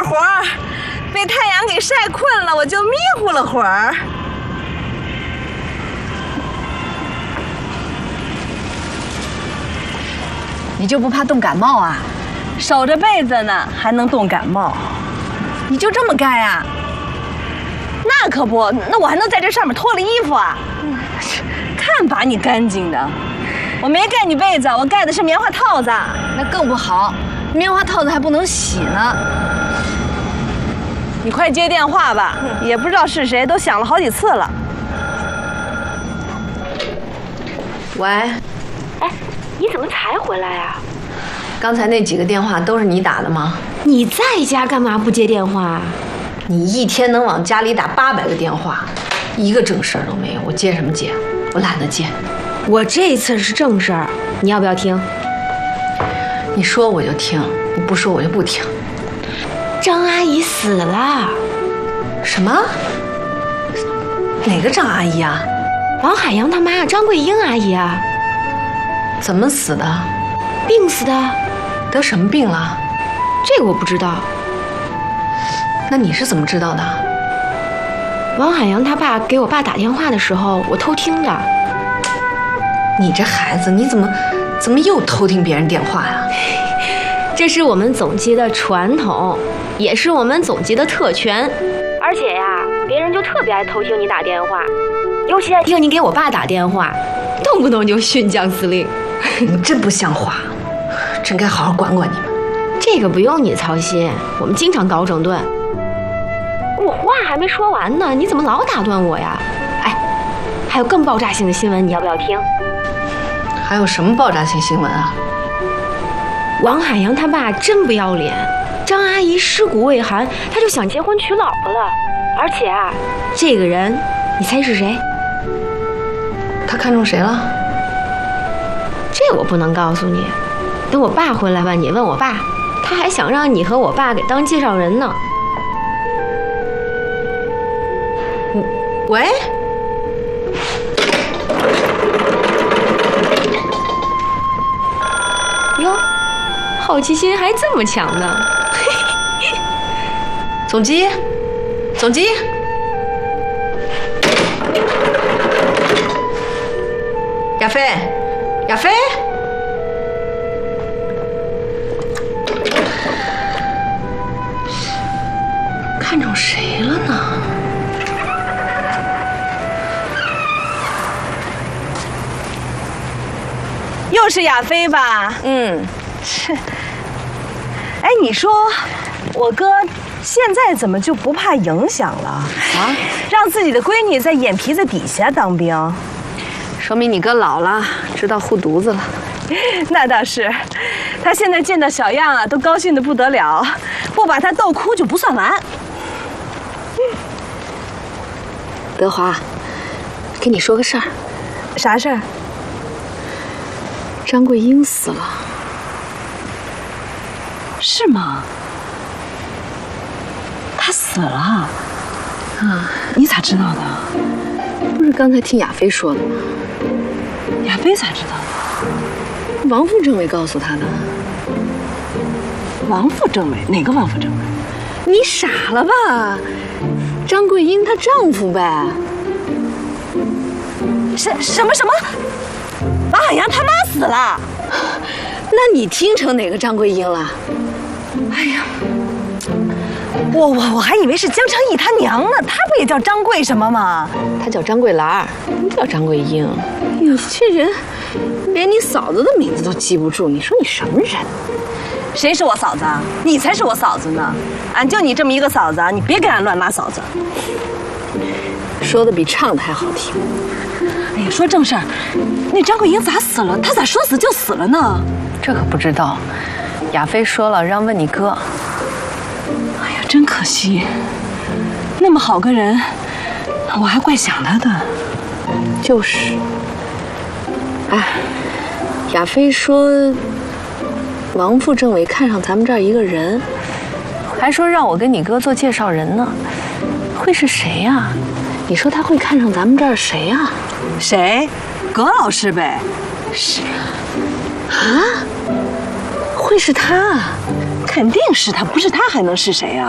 活儿，被太阳给晒困了，我就迷糊了会儿。 你就不怕冻感冒啊？ 守着被子呢，还能冻感冒？ 你就这么盖啊？ 那可不，那我还能在这上面脱了衣服啊？看把你干净的！我没盖你被子，我盖的是棉花套子。 那更不好，棉花套子还不能洗呢。 你快接电话吧，也不知道是谁，都响了好几次了。 喂， 哎，你怎么才回来呀？ 刚才那几个电话都是你打的吗？ 你在家干嘛不接电话？ 你一天能往家里打800个电话，一个正事儿都没有，我接什么接？我懒得接。 我这次是正事儿，你要不要听？ 你说我就听，你不说我就不听。 张阿姨死了。 什么？哪个张阿姨啊？ 王海洋他妈张桂英阿姨啊。 怎么死的？ 病死的。 得什么病了？ 这个我不知道。 那你是怎么知道的？ 王海洋他爸给我爸打电话的时候，我偷听的。 你这孩子，你怎么又偷听别人电话呀？ 这是我们总机的传统，也是我们总机的特权。而且呀，别人就特别爱偷听你打电话，尤其爱听你给我爸打电话，动不动就训将司令。 你真不像话，真该好好管管你们。 这个不用你操心，我们经常搞整顿。我话还没说完呢，你怎么老打断我呀？哎，还有更爆炸性的新闻，你要不要听？ 还有什么爆炸性新闻啊？ 王海洋他爸真不要脸，张阿姨尸骨未寒，他就想结婚娶老婆了。而且啊，这个人，你猜是谁？ 他看中谁了？ 这我不能告诉你，等我爸回来吧，你问我爸，他还想让你和我爸给当介绍人呢。 喂？ 哟，好奇心还这么强呢。 总机，总机，亚飞，亚飞，看中谁了呢？ 又是亚飞吧？是。哎，你说我哥现在怎么就不怕影响了啊？让自己的闺女在眼皮子底下当兵， 说明你哥老了，知道护犊子了。 那倒是，他现在见到小样啊，都高兴得不得了，不把他逗哭就不算完。 德华，跟你说个事儿。 啥事儿？ 张桂英死了。 是吗？她死了？啊，你咋知道的？ 不是刚才听亚飞说的吗？ 亚飞咋知道的？ 王副政委告诉他的。 王副政委？哪个王副政委？ 你傻了吧？张桂英她丈夫呗。 什么？王海洋他妈死了？ 那你听成哪个张桂英了？ 哎呀，我还以为是江成义他娘呢，他不也叫张桂什么吗？ 他叫张桂兰，不叫张桂英。你这人连你嫂子的名字都记不住，你说你什么人？ 谁是我嫂子啊？你才是我嫂子呢！俺就你这么一个嫂子，你别跟俺乱拉嫂子。 说的比唱的还好听。 哎呀，说正事儿，那张桂英咋死了？她咋说死就死了呢？ 这可不知道。亚飞说了，让问你哥。 哎呀，真可惜，那么好个人，我还怪想他的。 就是。哎，亚飞说，王副政委看上咱们这儿一个人，还说让我跟你哥做介绍人呢。会是谁呀？你说他会看上咱们这儿谁呀？ 谁？葛老师呗。 是啊，会是他啊？ 肯定是他，不是他还能是谁啊？